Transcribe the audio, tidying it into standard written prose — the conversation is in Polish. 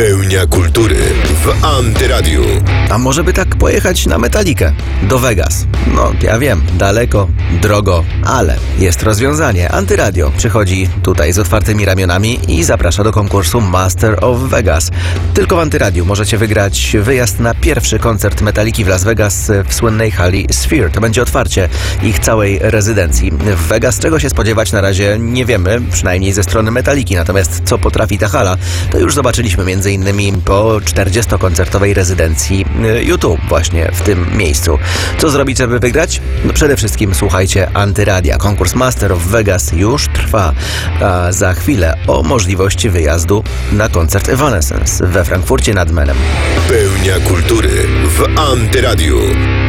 Pełnia kultury w Antyradiu. A może by tak pojechać na Metalikę? Do Vegas. No, ja wiem, daleko, drogo, ale jest rozwiązanie. Antyradio przychodzi tutaj z otwartymi ramionami i zaprasza do konkursu Master of Vegas. Tylko w Antyradiu możecie wygrać wyjazd na pierwszy koncert Metaliki w Las Vegas w słynnej hali Sphere. To będzie otwarcie ich całej rezydencji. W Vegas czego się spodziewać na razie nie wiemy, przynajmniej ze strony Metaliki. Natomiast co potrafi ta hala, to już zobaczyliśmy m.in. po 40-koncertowej rezydencji YouTube właśnie w tym miejscu. Co zrobić, żeby wygrać? No przede wszystkim słuchajcie Antyradia. Konkurs Master of Vegas już trwa, a za chwilę o możliwości wyjazdu na koncert Evanescence we Frankfurcie nad Menem. Pełnia kultury w Antyradiu.